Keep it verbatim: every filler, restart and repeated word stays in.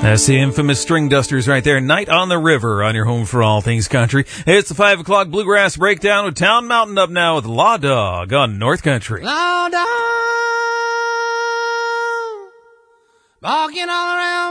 That's the infamous String Dusters right there. Night on the River on your home for all things country. It's the five o'clock Bluegrass Breakdown with Town Mountain up now with Law Dog on North Country. Law Dog, walking all around.